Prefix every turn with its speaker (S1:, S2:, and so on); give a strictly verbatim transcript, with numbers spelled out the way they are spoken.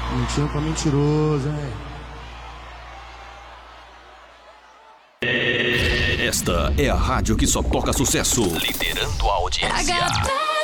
S1: Mentindo pra mentiroso, hein?
S2: Esta é a rádio que só toca sucesso, liderando a audiência.